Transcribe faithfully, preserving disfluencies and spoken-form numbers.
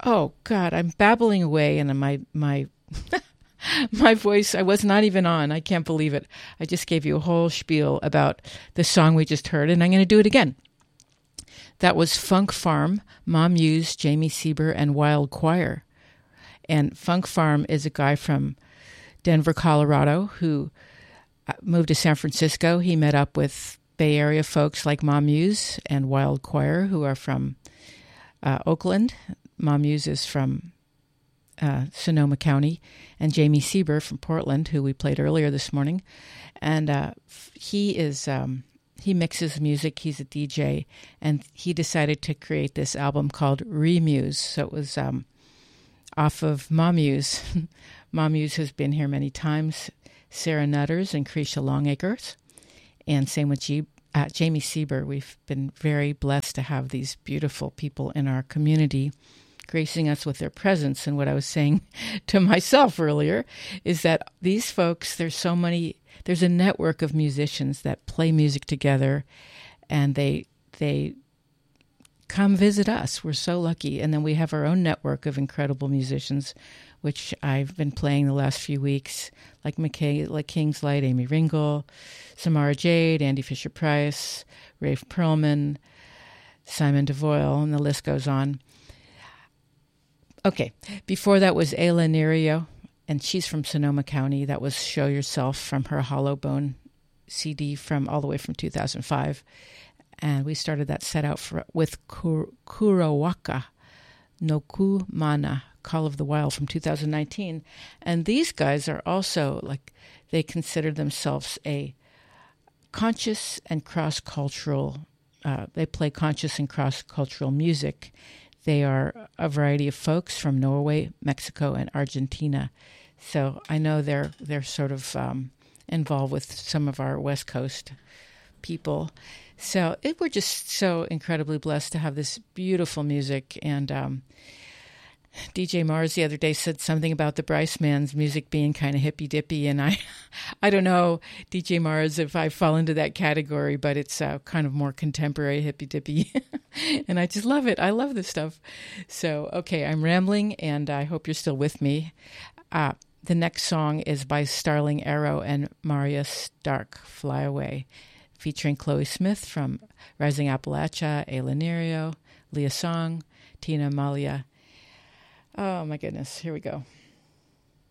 Oh God, I'm babbling away, and my my my voice, I was not even on. I can't believe it. I just gave you a whole spiel about the song we just heard, and I'm going to do it again. That was Funk Farm, Mom Muse, Jamie Sieber, and Wild Choir. And Funk Farm is a guy from Denver, Colorado, who moved to San Francisco. He met up with Bay Area folks like Mom Muse and Wild Choir, who are from uh, Oakland. Mom Muse is from uh, Sonoma County, and Jamie Sieber from Portland, who we played earlier this morning. And uh, he is um, he mixes music. He's a D J, and he decided to create this album called Remuse. So it was um, off of Mom Muse. Mom Muse has been here many times. Sarah Nutters and Krisha Longacres, and same with G- uh, Jamie Sieber. We've been very blessed to have these beautiful people in our community gracing us with their presence. And what I was saying to myself earlier is that these folks, there's so many, there's a network of musicians that play music together, and they they come visit us. We're so lucky. And then we have our own network of incredible musicians, which I've been playing the last few weeks, like McKay, like King's Light, Amy Ringel, Samara Jade, Andy Fisher-Price, Rafe Perlman, Simon DeVoyle, and the list goes on. Okay, before that was Ayla Nerio, and she's from Sonoma County. That was Show Yourself from her Hollow Bone C D from all the way from two thousand five. And we started that set out for, with Kur, Kurawaka no Kumana, Call of the Wild from two thousand nineteen. And these guys are also, like, they consider themselves a conscious and cross-cultural, uh, they play conscious and cross-cultural music. They are a variety of folks from Norway, Mexico, and Argentina. So I know they're they're sort of um, involved with some of our West Coast people. So it, we're just so incredibly blessed to have this beautiful music. And um, D J Mars the other day said something about the Bryce Man's music being kind of hippy-dippy, and I I don't know, D J Mars, if I fall into that category, but it's uh, kind of more contemporary hippy-dippy, and I just love it. I love this stuff. So, okay, I'm rambling, and I hope you're still with me. Uh, the next song is by Starling Arrow and Maria Stark, Fly Away, featuring Chloe Smith from Rising Appalachia, Ayla Nerio, Leah Song, Tina Malia. Oh, my goodness. Here we go.